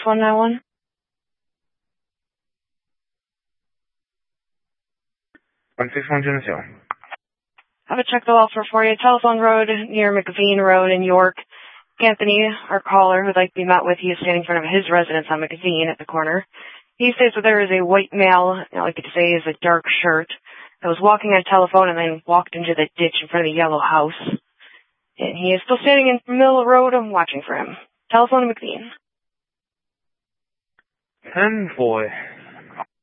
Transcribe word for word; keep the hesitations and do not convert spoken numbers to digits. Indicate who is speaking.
Speaker 1: one nine one.
Speaker 2: one six one Geneseo.
Speaker 1: Have a check the welfare for you. Telephone Road near McVean Road in York. Anthony, our caller, who'd like to be met with, he is standing in front of his residence on McVean at the corner. He states that there is a white male, I like to say is a dark shirt, that was walking on a telephone and then walked into the ditch in front of the yellow house. And he is still standing in the middle of the road and watching for him. Telephone to McVean.
Speaker 2: ten four.